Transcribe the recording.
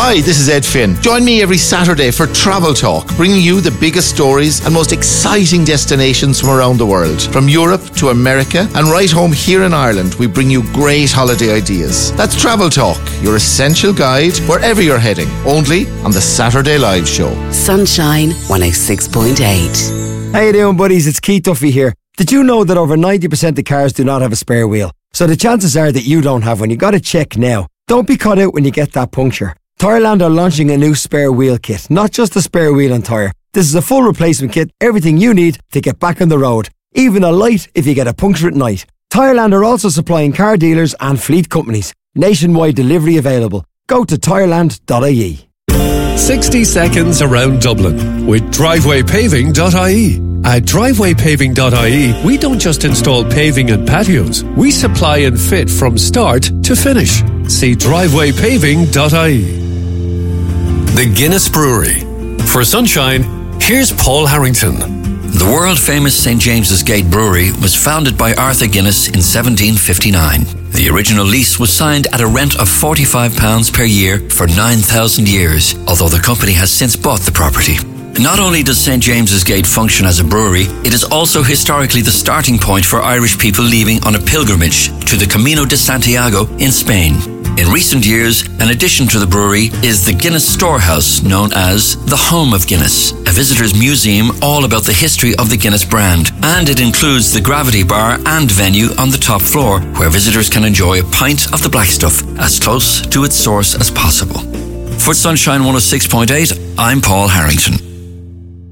Hi, this is Ed Finn. Join me every Saturday for Travel Talk, bringing you the biggest stories and most exciting destinations from around the world. From Europe to America and right home here in Ireland, we bring you great holiday ideas. That's Travel Talk, your essential guide wherever you're heading, only on the Saturday Live Show. Sunshine 106.8. How you doing, buddies? It's Keith Duffy here. Did you know that over 90% of cars do not have a spare wheel? So the chances are that you don't have one. You got to check now. Don't be caught out when you get that puncture. Tyreland are launching a new spare wheel kit, not just a spare wheel and tyre. This is a full replacement kit, everything you need to get back on the road. Even a light if you get a puncture at night. Tyreland are also supplying car dealers and fleet companies. Nationwide delivery available. Go to tyreland.ie. 60 seconds around Dublin with drivewaypaving.ie. At drivewaypaving.ie, we don't just install paving and patios. We supply and fit from start to finish. See drivewaypaving.ie. The Guinness Brewery. For Sunshine, here's Paul Harrington. The world-famous St. James's Gate Brewery was founded by Arthur Guinness in 1759. The original lease was signed at a rent of £45 per year for 9,000 years, although the company has since bought the property. Not only does St. James's Gate function as a brewery, it is also historically the starting point for Irish people leaving on a pilgrimage to the Camino de Santiago in Spain. In recent years, an addition to the brewery is the Guinness Storehouse, known as the Home of Guinness, a visitor's museum all about the history of the Guinness brand. And it includes the Gravity Bar and venue on the top floor, where visitors can enjoy a pint of the black stuff as close to its source as possible. For Sunshine 106.8, I'm Paul Harrington.